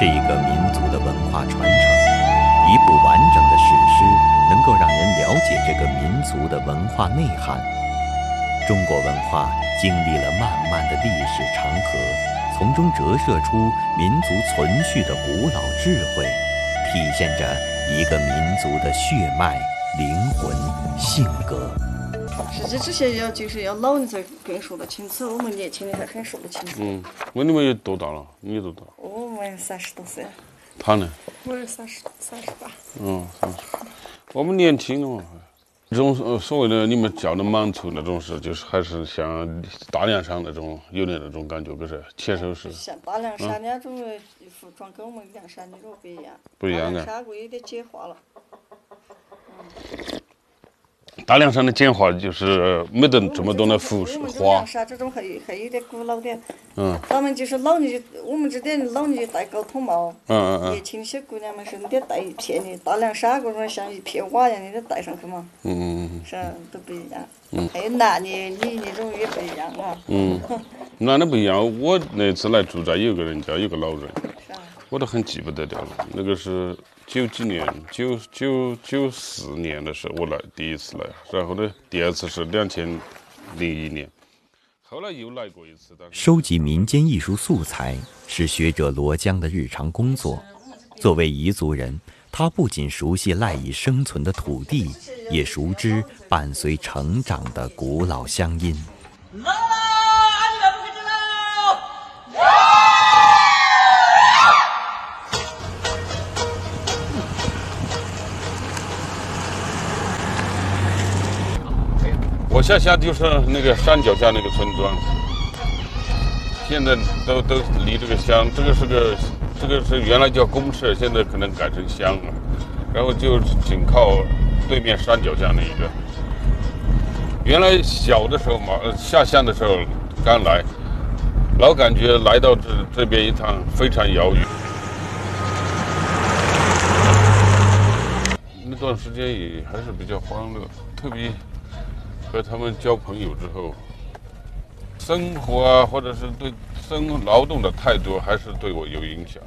是一个民族的文化传承。一部完整的史诗能够让人了解这个民族的文化内涵。中国文化经历了漫漫的历史长河，从中折射出民族存续的古老智慧，体现着一个民族的血脉、灵魂、性格。 实际这些就是要老人才更说得清楚，我们年轻人还很说得清楚。 问你们有多大了？你有多大？ 我们30多岁。 他呢？ 我有38。 30。我们年轻了嘛。这种所谓的你们叫的满族那种是，就是还是像大凉山那种有点那种感觉，不是切手式。 像大凉山那种服装跟我们凉山那种不一样。 不一样的。 大凉山我有点简化了。 大凉山的简化就是没得这么多的服饰花。 凉山这种还有点古老点。他们就是老年，我们这点老年戴高筒帽。年轻些姑娘们是你得戴一片的，大凉山这种像一片瓦一样，你得戴上去嘛。是都不一样。还有男的、女的这种也不一样啊。 男的不一样。我那次来住在有个人家，有个老人，我都很记不得掉了。那个是90几年，94年的时候我来第一次来，然后呢，第二次是2001年，后来又来过一次。 收集民间艺术素材是学者罗江的日常工作。作为彝族人，他不仅熟悉赖以生存的土地，也熟知伴随成长的古老乡音。 我下就是那个山脚下那个村庄，现在都离这个乡，这个是原来叫公社，现在可能改成乡了，然后就紧靠对面山脚下那一个。原来小的时候嘛，下乡的时候刚来，老感觉来到这边一趟非常遥远。那段时间也还是比较欢乐，特别和他们交朋友之后，生活啊，或者是对劳动的态度，还是对我有影响。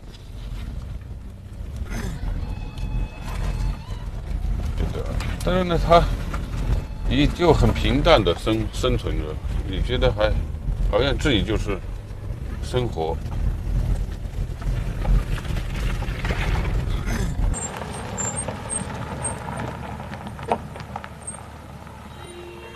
对的，但是呢，他也就很平淡的生存着，你觉得还好像自己就是生活。